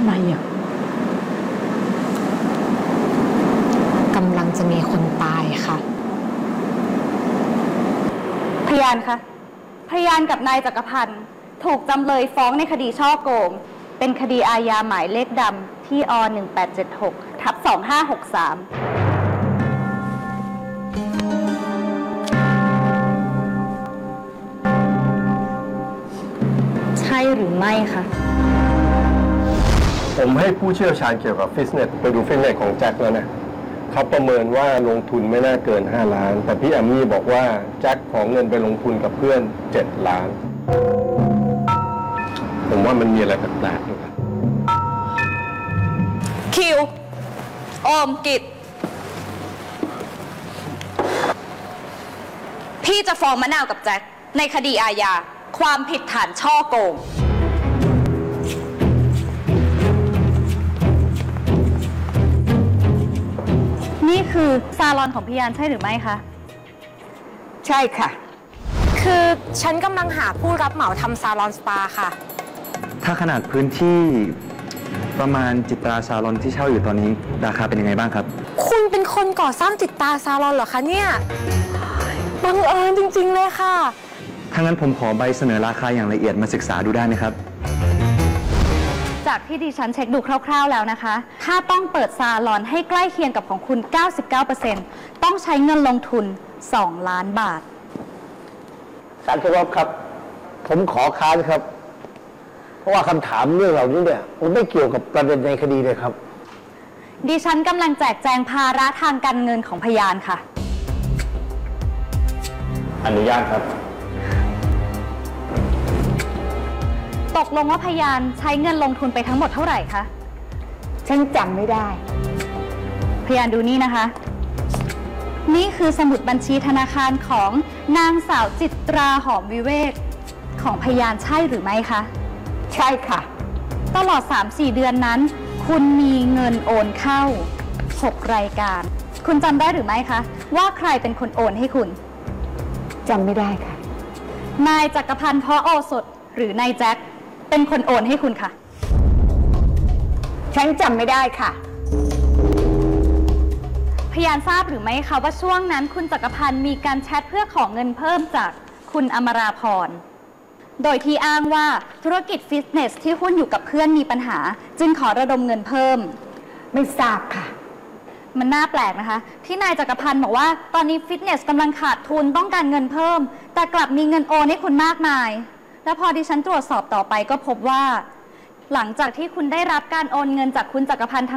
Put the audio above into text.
อะไรอ่ะกำลังจะมีคนตายค่ะพยานคะพยานกับนายจักรพันธ์ถูกจำเลยฟ้องในคดีฉ้อโกงเป็นคดีอาญาหมายเลขดำที่อ1876/2563ใช่หรือไม่คะผมให้ผู้เชี่ยวชาญเกี่ยวกับฟิตเนสไปดูฟิตเนสของแจ็คแล้วนะเขาประเมินว่าลงทุนไม่น่าเกิน5 ล้านแต่พี่แอมมี่บอกว่าแจ็คขอเงินไปลงทุนกับเพื่อน7 ล้านผมว่ามันมีอะไรแปลกๆด้วยคิวโอมกิจพี่จะฟ้องมะนาวกับแจ็คในคดีอาญาความผิดฐานฉ้อโกงนี่คือซาลอนของพยานใช่หรือไม่คะใช่ค่ะคือฉันกำลังหาผู้รับเหมาทำซาลอนสปาค่ะถ้าขนาดพื้นที่ประมาณจิตราซาลอนที่เช่าอยู่ตอนนี้ราคาเป็นยังไงบ้างครับคุณเป็นคนก่อสร้างจิตตาซาลอนเหรอคะเนี่ยบังเอิญจริงๆเลยค่ะถ้างั้นผมขอใบเสนอราคาอย่างละเอียดมาศึกษาดูได้ไหมครับจากที่ดิฉันเช็คดูคร่าวๆแล้วนะคะถ้าต้องเปิดซาลอนให้ใกล้เคียงกับของคุณ 99% ต้องใช้เงินลงทุน2 ล้านบาทศาลเคารพครับผมขอค้านครับเพราะว่าคำถามเรื่องเหล่านี้เนี่ยมันไม่เกี่ยวกับประเด็นในคดีเลยครับดิฉันกำลังแจกแจงภาระทางการเงินของพยานค่ะอนุญาตครับตกลงว่าพยานใช้เงินลงทุนไปทั้งหมดเท่าไหร่คะฉันจำไม่ได้พยานดูนี่นะคะนี่คือสมุดบัญชีธนาคารของนางสาวจิตราหอมวิเวกของพยานใช่หรือไม่คะใช่ค่ะตลอด 3-4 เดือนนั้นคุณมีเงินโอนเข้า6 รายการคุณจำได้หรือไม่คะว่าใครเป็นคนโอนให้คุณจำไม่ได้ค่ะนายจักรพันธ์ เพาะโอสถหรือนายแจ็คเป็นคนโอนให้คุณค่ะฉันจำไม่ได้ค่ะพยานทราบหรือไม่คะว่าช่วงนั้นคุณจักรพันธ์มีการแชทเพื่อขอเงินเพิ่มจากคุณอมราพรโดยที่อ้างว่าธุรกิจฟิตเนสที่หุ้นอยู่กับเพื่อนมีปัญหาจึงขอระดมเงินเพิ่มไม่ทราบค่ะมันน่าแปลกนะคะที่นายจักรพันธ์บอกว่าตอนนี้ฟิตเนสกำลังขาดทุนต้องการเงินเพิ่มแต่กลับมีเงินโอนให้คุณมากมายและพอดิฉันตรวจสอบต่อไปก็พบว่าหลังจากที่คุณได้รับการโอนเงินจากคุณจักรพันธ์